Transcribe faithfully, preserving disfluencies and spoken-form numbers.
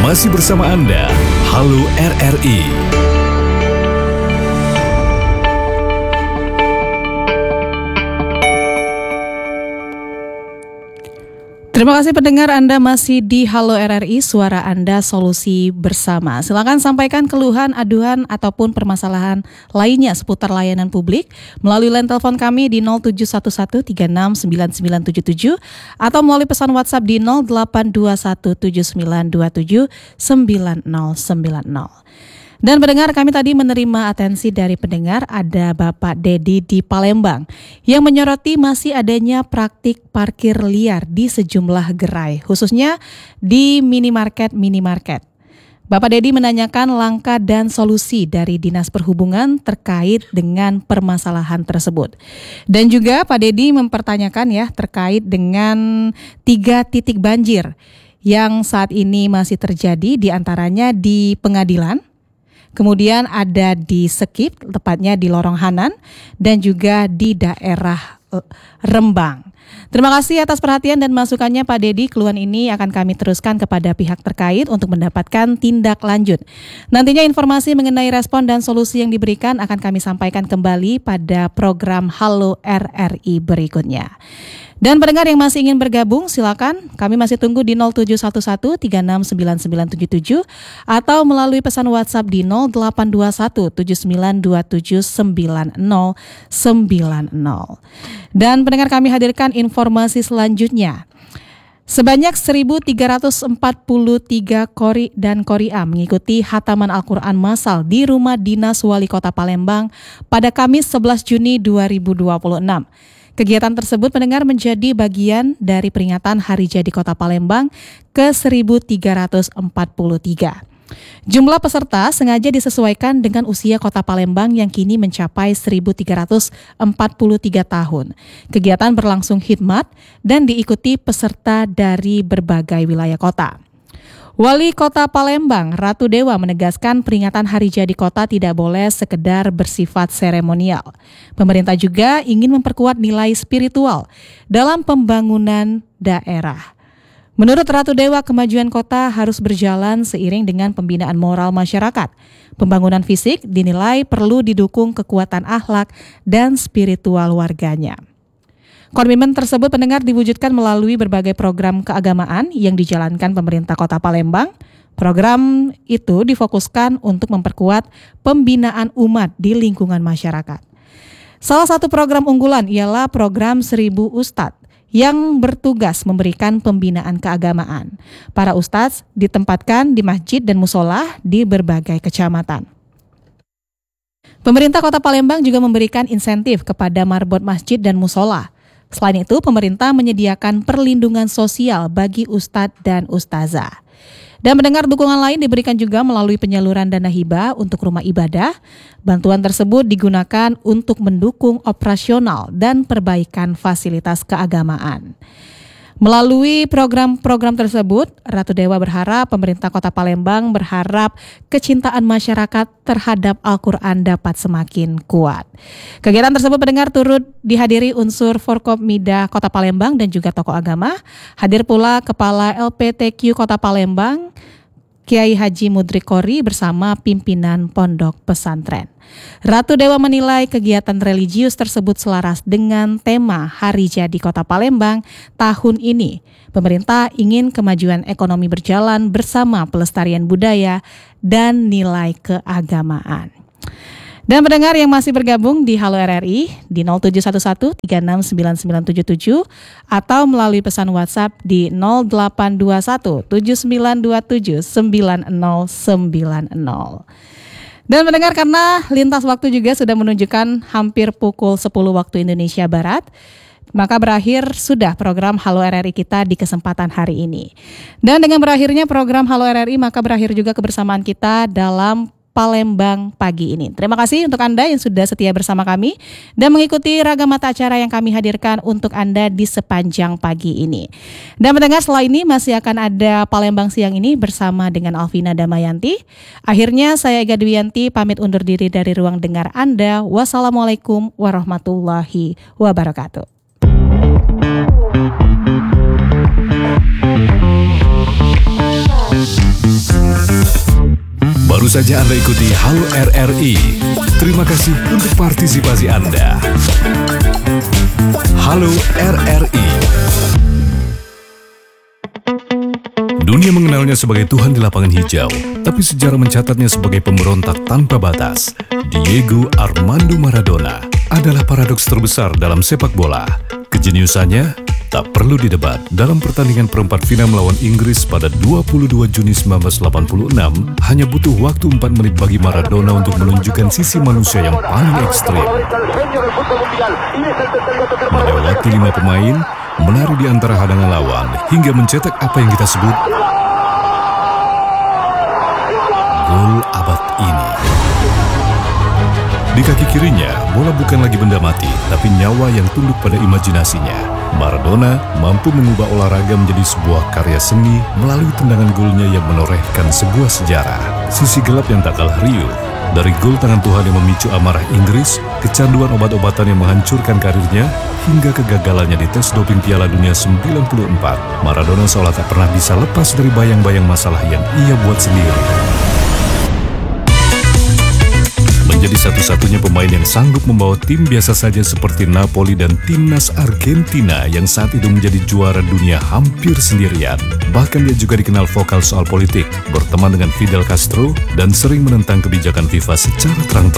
Masih bersama Anda, Halo R R I. Terima kasih pendengar, Anda masih di Halo R R I, suara Anda solusi bersama. Silakan sampaikan keluhan, aduan, ataupun permasalahan lainnya seputar layanan publik melalui line telepon kami di nol tujuh satu satu tiga enam sembilan sembilan tujuh tujuh atau melalui pesan WhatsApp di nol delapan dua satu tujuh sembilan dua tujuh sembilan nol sembilan nol. Dan pendengar, kami tadi menerima atensi dari pendengar, ada Bapak Dedi di Palembang yang menyoroti masih adanya praktik parkir liar di sejumlah gerai, khususnya di minimarket-minimarket. Bapak Dedi menanyakan langkah dan solusi dari Dinas Perhubungan terkait dengan permasalahan tersebut. Dan juga Pak Dedi mempertanyakan ya terkait dengan tiga titik banjir yang saat ini masih terjadi, diantaranya di Pengadilan, kemudian ada di Sekip, tepatnya di Lorong Hanan, dan juga di daerah Rembang. Terima kasih atas perhatian dan masukannya Pak Dedi. Keluhan ini akan kami teruskan kepada pihak terkait untuk mendapatkan tindak lanjut. Nantinya informasi mengenai respon dan solusi yang diberikan akan kami sampaikan kembali pada program Halo R R I berikutnya. Dan pendengar yang masih ingin bergabung, silakan. Kami masih tunggu di nol tujuh satu satu tiga enam sembilan sembilan tujuh tujuh atau melalui pesan WhatsApp di nol delapan dua satu tujuh sembilan dua tujuh sembilan nol sembilan nol. Dan pendengar, kami hadirkan informasi selanjutnya. Sebanyak seribu tiga ratus empat puluh tiga qori dan qoriah mengikuti khataman Al-Quran massal di Rumah Dinas Wali Kota Palembang pada Kamis sebelas Juni dua ribu dua puluh enam. Kegiatan tersebut pendengar menjadi bagian dari peringatan Hari Jadi Kota Palembang ke seribu tiga ratus empat puluh tiga. Jumlah peserta sengaja disesuaikan dengan usia Kota Palembang yang kini mencapai seribu tiga ratus empat puluh tiga tahun. Kegiatan berlangsung khidmat dan diikuti peserta dari berbagai wilayah kota. Wali Kota Palembang, Ratu Dewa, menegaskan peringatan Hari Jadi Kota tidak boleh sekedar bersifat seremonial. Pemerintah juga ingin memperkuat nilai spiritual dalam pembangunan daerah. Menurut Ratu Dewa, kemajuan kota harus berjalan seiring dengan pembinaan moral masyarakat. Pembangunan fisik dinilai perlu didukung kekuatan akhlak dan spiritual warganya. Komitmen tersebut pendengar diwujudkan melalui berbagai program keagamaan yang dijalankan pemerintah Kota Palembang. Program itu difokuskan untuk memperkuat pembinaan umat di lingkungan masyarakat. Salah satu program unggulan ialah program Seribu Ustadz yang bertugas memberikan pembinaan keagamaan. Para ustadz ditempatkan di masjid dan musola di berbagai kecamatan. Pemerintah Kota Palembang juga memberikan insentif kepada marbot masjid dan musola. Selain itu, pemerintah menyediakan perlindungan sosial bagi ustadz dan ustazah. Dan mendengar dukungan lain diberikan juga melalui penyaluran dana hibah untuk rumah ibadah. Bantuan tersebut digunakan untuk mendukung operasional dan perbaikan fasilitas keagamaan. Melalui program-program tersebut, Ratu Dewa berharap pemerintah Kota Palembang berharap kecintaan masyarakat terhadap Al-Quran dapat semakin kuat. Kegiatan tersebut pendengar turut dihadiri unsur Forkopimda Kota Palembang dan juga tokoh agama. Hadir pula Kepala L P T Q Kota Palembang, Kiai Haji Mudrik Qori bersama pimpinan pondok pesantren. Ratu Dewa menilai kegiatan religius tersebut selaras dengan tema Hari Jadi Kota Palembang tahun ini. Pemerintah ingin kemajuan ekonomi berjalan bersama pelestarian budaya dan nilai keagamaan. Dan pendengar yang masih bergabung di Halo R R I di nol tujuh satu satu tiga enam sembilan sembilan tujuh tujuh atau melalui pesan WhatsApp di nol delapan dua satu tujuh sembilan dua tujuh sembilan nol sembilan nol. Dan mendengar, karena lintas waktu juga sudah menunjukkan hampir pukul sepuluh waktu Indonesia Barat, maka berakhir sudah program Halo R R I kita di kesempatan hari ini. Dan dengan berakhirnya program Halo R R I, maka berakhir juga kebersamaan kita dalam Palembang pagi ini. Terima kasih untuk Anda yang sudah setia bersama kami dan mengikuti ragam mata acara yang kami hadirkan untuk Anda di sepanjang pagi ini. Dan mendengar, setelah ini masih akan ada Palembang siang ini bersama dengan Alvina Damayanti. Akhirnya saya Ega Dwianti pamit undur diri dari ruang dengar Anda. Wassalamualaikum warahmatullahi wabarakatuh. Baru saja Anda ikuti Halo R R I. Terima kasih untuk partisipasi Anda. Halo R R I. Dunia mengenalnya sebagai Tuhan di lapangan hijau, tapi sejarah mencatatnya sebagai pemberontak tanpa batas. Diego Armando Maradona adalah paradoks terbesar dalam sepak bola. Kejeniusannya tak perlu didebat. Dalam pertandingan perempat final melawan Inggris pada dua puluh dua Juni seribu sembilan ratus delapan puluh enam, hanya butuh waktu empat menit bagi Maradona untuk menunjukkan sisi manusia yang paling ekstrim. Melewati lima pemain, menari di antara hadangan lawan, hingga mencetak apa yang kita sebut gol abad ini. Di kaki kirinya, bola bukan lagi benda mati, tapi nyawa yang tunduk pada imajinasinya. Maradona mampu mengubah olahraga menjadi sebuah karya seni melalui tendangan golnya yang menorehkan sebuah sejarah. Sisi gelap yang tak kalah riuh, dari gol tangan Tuhan yang memicu amarah Inggris, kecanduan obat-obatan yang menghancurkan karirnya, hingga kegagalannya di tes doping Piala Dunia sembilan puluh empat. Maradona seolah tak pernah bisa lepas dari bayang-bayang masalah yang ia buat sendiri. Menjadi satu-satunya pemain yang sanggup membawa tim biasa saja seperti Napoli dan timnas Argentina yang saat itu menjadi juara dunia hampir sendirian. Bahkan dia juga dikenal vokal soal politik, berteman dengan Fidel Castro, dan sering menentang kebijakan FIFA secara terang-terangan.